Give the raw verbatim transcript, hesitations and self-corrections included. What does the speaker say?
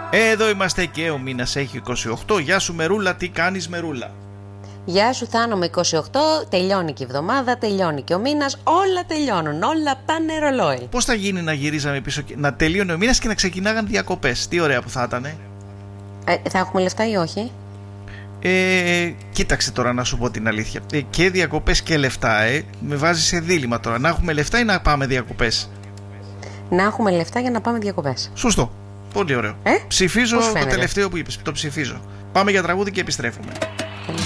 Εδώ είμαστε και ο μήνας έχει είκοσι οκτώ. Γεια σου Μερούλα, τι κάνεις Μερούλα? Γεια σου Θάνο, με είκοσι οκτώ, τελειώνει και η εβδομάδα, τελειώνει και ο μήνας, όλα τελειώνουν, όλα πάνε ρολόι. Πώς θα γίνει να γυρίζαμε πίσω, να τελείωνε ο μήνας και να ξεκινάγαν διακοπές? Τι ωραία που θα ήταν. Ε, θα έχουμε λεφτά ή όχι? Ε, κοίταξε τώρα να σου πω την αλήθεια. Ε, και διακοπές και λεφτά, ε. Με βάζει σε δίλημμα τώρα. Να έχουμε λεφτά ή να πάμε διακοπές? Να έχουμε λεφτά για να πάμε διακοπές. Σωστό. Πολύ ωραίο. Ε? Ψηφίζω το τελευταίο που είπες. Το ψηφίζω. Πάμε για τραγούδι και επιστρέφουμε.